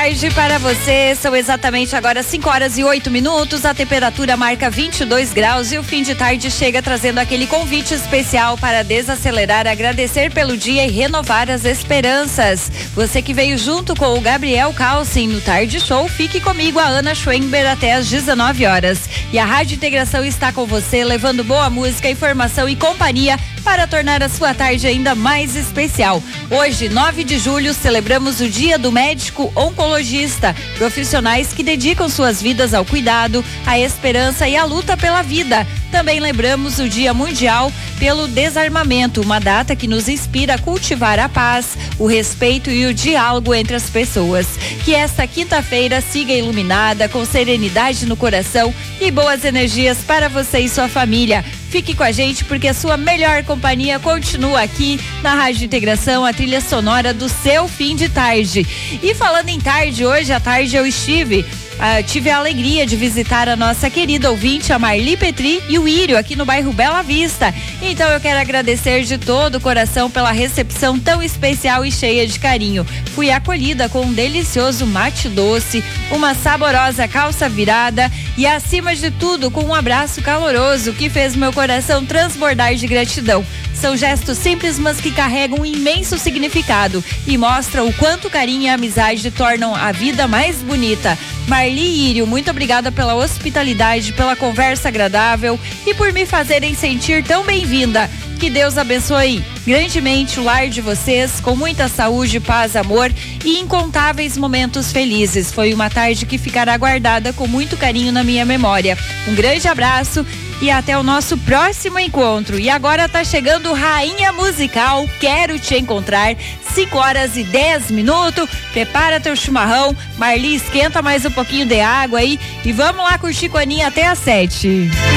tarde para você. São exatamente agora 5h08. A temperatura marca 22 graus e o fim de tarde chega trazendo aquele convite especial para desacelerar, agradecer pelo dia e renovar as esperanças. Você que veio junto com o Gabriel Calcin no Tarde Show, fique comigo, a Ana Schwember, até às 19 horas. E a Rádio Integração está com você, levando boa música, informação e companhia para tornar a sua tarde ainda mais especial. Hoje, 9 de julho, celebramos o Dia do Médico Oncologista, profissionais que dedicam suas vidas ao cuidado, à esperança e à luta pela vida. Também lembramos o Dia Mundial pelo Desarmamento, uma data que nos inspira a cultivar a paz, o respeito e o diálogo entre as pessoas. Que esta quinta-feira siga iluminada, com serenidade no coração e boas energias para você e sua família. Fique com a gente porque a sua melhor companhia continua aqui na Rádio Integração, a trilha sonora do seu fim de tarde. E falando em tarde, hoje à tarde eu tive a alegria de visitar a nossa querida ouvinte, a Marli Petri e o Írio, aqui no bairro Bela Vista. Então eu quero agradecer de todo o coração pela recepção tão especial e cheia de carinho. Fui acolhida com um delicioso mate doce, uma saborosa calça virada e, acima de tudo, com um abraço caloroso que fez meu coração transbordar de gratidão. São gestos simples, mas que carregam um imenso significado e mostram o quanto carinho e amizade tornam a vida mais bonita. Marli e Írio, muito obrigada pela hospitalidade, pela conversa agradável e por me fazerem sentir tão bem-vinda. Que Deus abençoe grandemente o lar de vocês, com muita saúde, paz, amor e incontáveis momentos felizes. Foi uma tarde que ficará guardada com muito carinho na minha memória. Um grande abraço e até o nosso próximo encontro. E agora tá chegando Rainha Musical, Quero Te Encontrar, 5h10. Prepara teu chimarrão, Marli, esquenta mais um pouquinho de água aí e vamos lá curtir com a Aninha até às 7.